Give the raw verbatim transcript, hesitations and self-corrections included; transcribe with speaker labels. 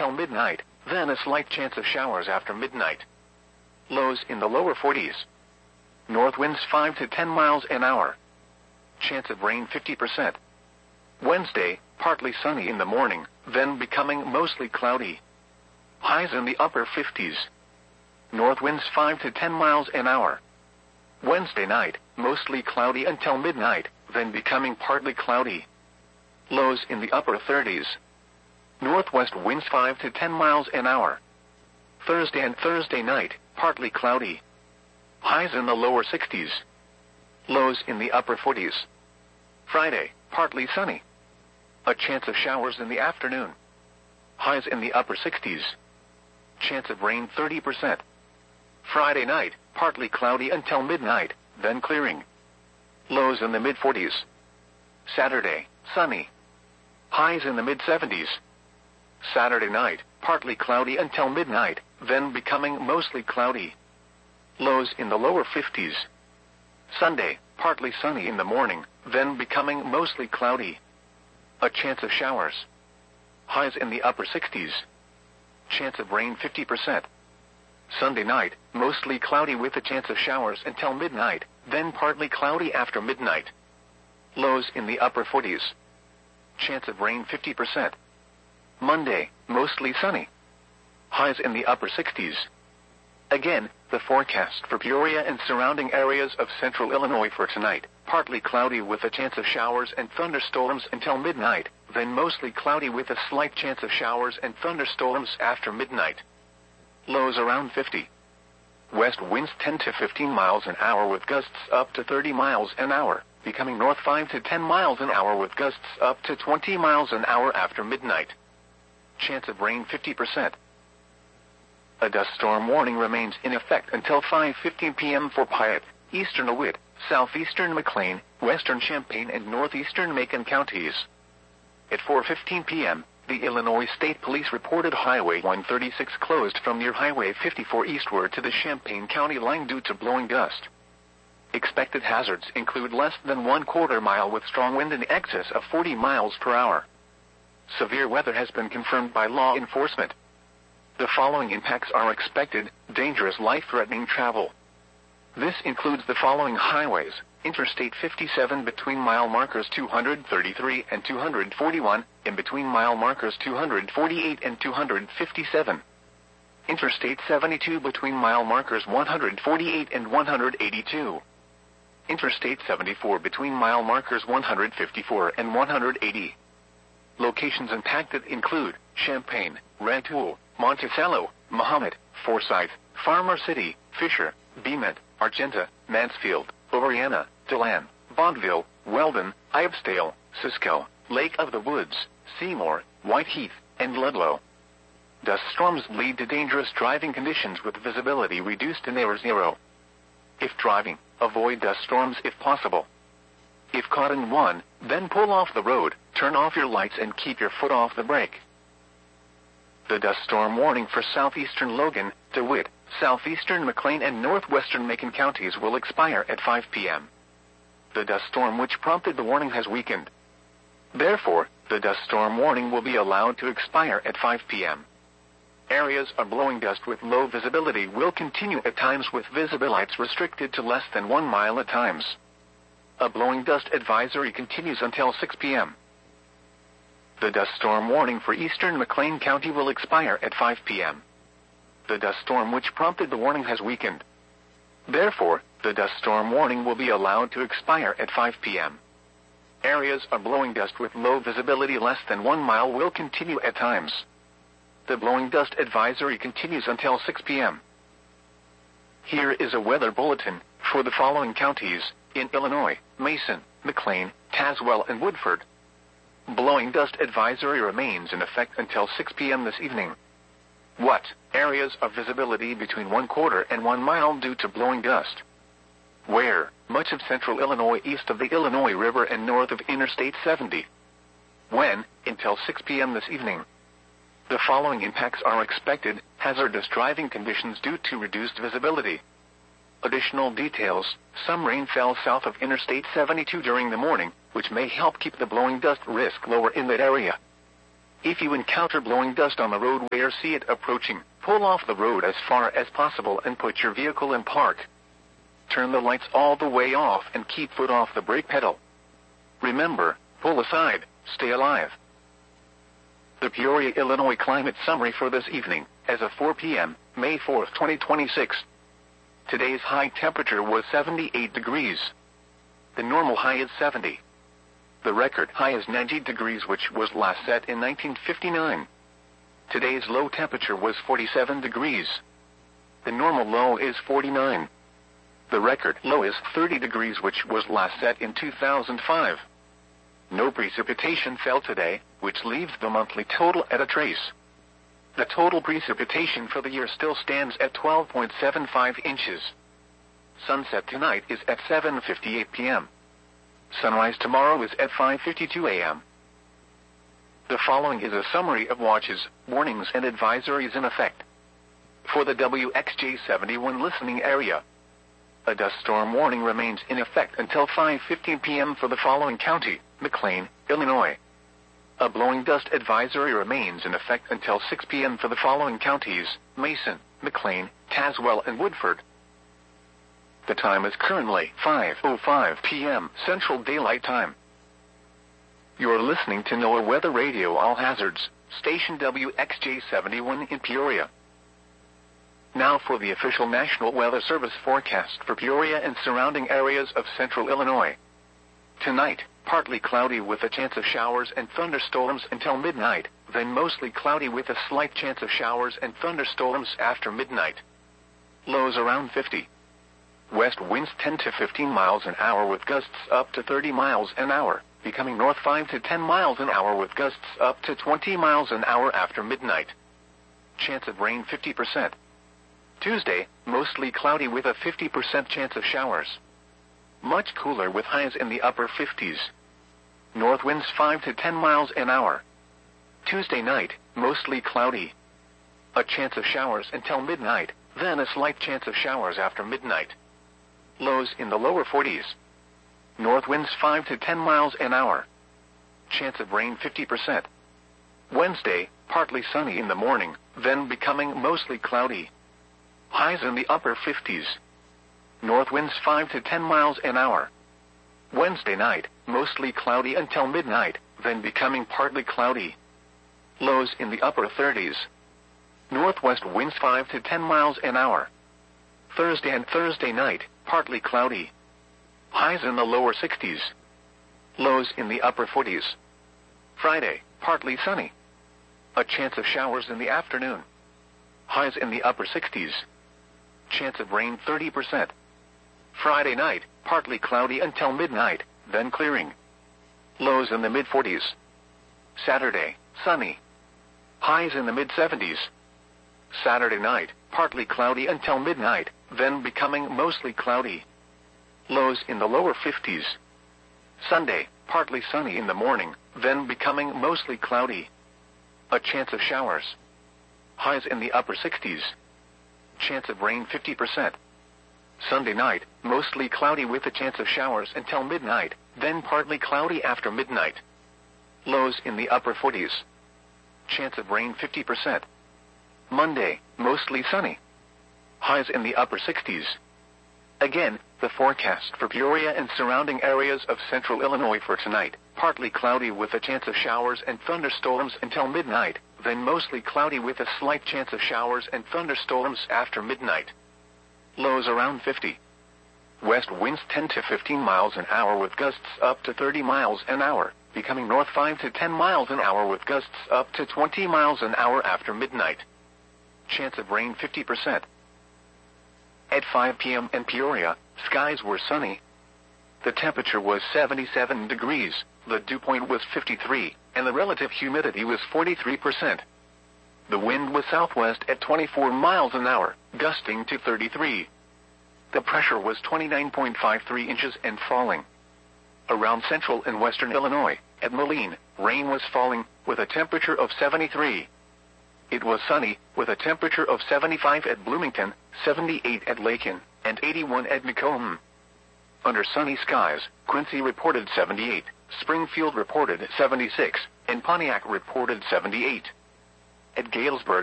Speaker 1: until midnight, then a slight chance of showers after midnight. Lows in the lower forties. North winds five to ten miles an hour. Chance of rain fifty percent. Wednesday, partly sunny in the morning, then becoming mostly cloudy. Highs in the upper fifties. North winds five to ten miles an hour. Wednesday night, mostly cloudy until midnight, then becoming partly cloudy. Lows in the upper thirties. Northwest winds five to ten miles an hour. Thursday and Thursday night, partly cloudy. Highs in the lower sixties. Lows in the upper forties. Friday, partly sunny. A chance of showers in the afternoon. Highs in the upper sixties. Chance of rain thirty percent. Friday night, partly cloudy until midnight, then clearing. Lows in the mid forties. Saturday, sunny. Highs in the mid seventies. Saturday night, partly cloudy until midnight, then becoming mostly cloudy. Lows in the lower fifties. Sunday, partly sunny in the morning, then becoming mostly cloudy. A chance of showers. Highs in the upper sixties. Chance of rain fifty percent. Sunday night, mostly cloudy with a chance of showers until midnight, then partly cloudy after midnight. Lows in the upper forties. Chance of rain fifty percent. Monday, mostly sunny. Highs in the upper sixties. Again, the forecast for Peoria and surrounding areas of central Illinois for tonight, partly cloudy with a chance of showers and thunderstorms until midnight, then mostly cloudy with a slight chance of showers and thunderstorms after midnight. Lows around fifty. West winds ten to fifteen miles an hour with gusts up to thirty miles an hour, becoming north five to ten miles an hour with gusts up to twenty miles an hour after midnight. Chance of rain fifty percent. A dust storm warning remains in effect until five fifteen p m for Piatt, eastern DeWitt, southeastern McLean, western Champaign and northeastern Macon counties. At four fifteen p m, the Illinois State Police reported Highway one thirty-six closed from near Highway fifty-four eastward to the Champaign County line due to blowing dust. Expected hazards include less than one quarter mile with strong wind in excess of forty miles per hour. Severe weather has been confirmed by law enforcement. The following impacts are expected: dangerous life-threatening travel. This includes the following highways: Interstate fifty-seven between mile markers two thirty-three and two forty-one, and between mile markers two forty-eight and two fifty-seven. Interstate seventy-two between mile markers one forty-eight and one eighty-two. Interstate seventy-four between mile markers one fifty-four and one eighty. Locations impacted include Champaign, Rantoul, Monticello, Mahomet, Forsyth, Farmer City, Fisher, Beeman, Argenta, Mansfield, Oriana, Deland, Vaudeville, Weldon, Ibsdale, Cisco, Lake of the Woods, Seymour, Whiteheath, and Ludlow. Dust storms lead to dangerous driving conditions with visibility reduced to near zero. If driving, avoid dust storms if possible. If caught in one, then pull off the road, turn off your lights and keep your foot off the brake. The dust storm warning for southeastern Logan, DeWitt, southeastern McLean and northwestern Macon counties will expire at five p m The dust storm which prompted the warning has weakened. Therefore, the dust storm warning will be allowed to expire at five p m Areas of blowing dust with low visibility will continue at times with visibilities restricted to less than one mile at times. A blowing dust advisory continues until six p m The dust storm warning for eastern McLean County will expire at five p m The dust storm which prompted the warning has weakened. Therefore, the dust storm warning will be allowed to expire at five p m Areas of blowing dust with low visibility less than one mile will continue at times. The blowing dust advisory continues until six p m Here is a weather bulletin for the following counties in Illinois: Mason, McLean, Tazewell, and Woodford. Blowing dust advisory remains in effect until six p m this evening. What? Areas of visibility between one quarter and one mile due to blowing dust. Where? Much of central Illinois east of the Illinois River and north of Interstate seventy. When? Until six p m this evening. The following impacts are expected: hazardous driving conditions due to reduced visibility. Additional details: some rain fell south of Interstate seventy-two during the morning, which may help keep the blowing dust risk lower in that area. If you encounter blowing dust on the roadway or see it approaching, pull off the road as far as possible and put your vehicle in park. Turn the lights all the way off and keep foot off the brake pedal. Remember, pull aside, stay alive. The Peoria, Illinois climate summary for this evening, as of four p m, May fourth, twenty twenty-six. Today's high temperature was seventy-eight degrees. The normal high is seventy. The record high is ninety degrees, which was last set in nineteen fifty-nine. Today's low temperature was forty-seven degrees. The normal low is forty-nine. The record low is thirty degrees, which was last set in two thousand five. No precipitation fell today, which leaves the monthly total at a trace. The total precipitation for the year still stands at twelve point seven five inches. Sunset tonight is at seven fifty-eight p m Sunrise tomorrow is at five fifty-two a m The following is a summary of watches, warnings, and advisories in effect. For the W X J seventy-one listening area, a dust storm warning remains in effect until five fifteen p m for the following county: McLean, Illinois. A blowing dust advisory remains in effect until six p m for the following counties: Mason, McLean, Tazewell, and Woodford. The time is currently five oh five p m Central Daylight Time. You're listening to NOAA Weather Radio All Hazards, station W X J seventy-one in Peoria. Now for the official National Weather Service forecast for Peoria and surrounding areas of central Illinois. Tonight, partly cloudy with a chance of showers and thunderstorms until midnight, then mostly cloudy with a slight chance of showers and thunderstorms after midnight. Lows around fifty. West winds ten to fifteen miles an hour with gusts up to thirty miles an hour, becoming north five to ten miles an hour with gusts up to twenty miles an hour after midnight. Chance of rain fifty percent. Tuesday, mostly cloudy with a fifty percent chance of showers. Much cooler with highs in the upper fifties. North winds five to ten miles an hour. Tuesday night, mostly cloudy. A chance of showers until midnight, then a slight chance of showers after midnight. Lows in the lower forties. North winds five to ten miles an hour. Chance of rain fifty percent. Wednesday, partly sunny in the morning, then becoming mostly cloudy. Highs in the upper fifties. North winds five to ten miles an hour. Wednesday night, mostly cloudy until midnight, then becoming partly cloudy. Lows in the upper thirties. Northwest winds five to ten miles an hour. Thursday and Thursday night, partly cloudy. Highs in the lower sixties. Lows in the upper forties. Friday, partly sunny. A chance of showers in the afternoon. Highs in the upper sixties. Chance of rain thirty percent. Friday night, partly cloudy until midnight, then clearing. Lows in the mid forties. Saturday, sunny. Highs in the mid seventies. Saturday night, partly cloudy until midnight, then becoming mostly cloudy. Lows in the lower fifties. Sunday, partly sunny in the morning, then becoming mostly cloudy. A chance of showers. Highs in the upper sixties. Chance of rain fifty percent. Sunday night, mostly cloudy with a chance of showers until midnight, then partly cloudy after midnight. Lows in the upper forties. Chance of rain fifty percent. Monday, mostly sunny. Highs in the upper sixties. Again, the forecast for Peoria and surrounding areas of central Illinois for tonight: partly cloudy with a chance of showers and thunderstorms until midnight, then mostly cloudy with a slight chance of showers and thunderstorms after midnight. Lows around fifty. West winds ten to fifteen miles an hour with gusts up to thirty miles an hour, becoming north five to ten miles an hour with gusts up to twenty miles an hour after midnight. Chance of rain fifty percent. At five p m in Peoria, skies were sunny. The temperature was seventy-seven degrees, the dew point was fifty-three, and the relative humidity was forty-three percent. The wind was southwest at twenty-four miles an hour, gusting to thirty-three. The pressure was twenty-nine point five three inches and falling. Around central and western Illinois, at Moline, rain was falling, with a temperature of seventy-three. It was sunny, with a temperature of seventy-five at Bloomington, seventy-eight at Lakin, and eighty-one at Macomb. Under sunny skies, Quincy reported seventy-eight, Springfield reported seventy-six, and Pontiac reported seventy-eight. At Galesburg,